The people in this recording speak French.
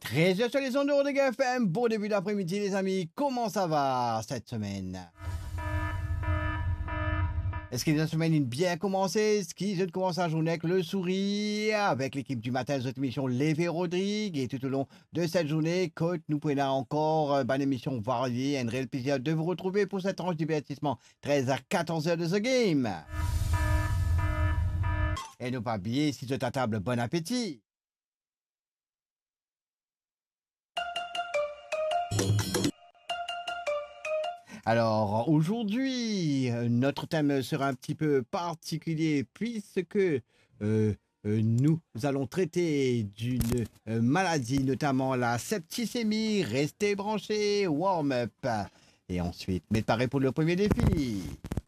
Réseau sur les ondes de GFM, bon début d'après-midi les amis, comment ça va cette semaine? Est-ce que la semaine est bien commencée? Est-ce qu'ils ont commencé la journée avec le sourire, avec l'équipe du matin de cette émission Lévé Rodrigue et tout au long de cette journée, que nous prenons encore une émission variée, un réel plaisir de vous retrouver pour cette tranche divertissement 13 à 14 heures de The Game. Et ne pas oublier, si c'est à table, bon appétit. Alors aujourd'hui, notre thème sera un petit peu particulier puisque nous allons traiter d'une maladie, notamment la septicémie. Restez branchés, warm-up. Et ensuite, préparez pour le premier défi.